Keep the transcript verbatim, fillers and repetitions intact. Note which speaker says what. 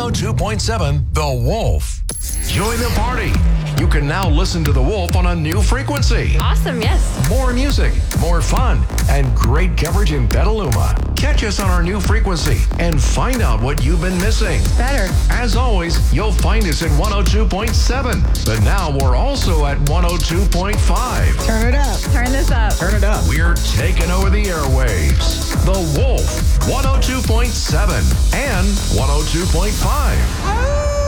Speaker 1: oh two point seven The Wolf. Join the party. You can now listen to The Wolf on a new frequency.
Speaker 2: Awesome, yes.
Speaker 1: More music, more fun, and great coverage in Petaluma. Catch us on our new frequency and find out what you've been missing.
Speaker 2: Better.
Speaker 1: As always, you'll find us at one oh two point seven, but now we're also at one oh two point five.
Speaker 3: Turn it up.
Speaker 2: Turn this up.
Speaker 3: Turn it up.
Speaker 1: We're taking over the airwaves. The Wolf, one oh two point seven and one oh two point five.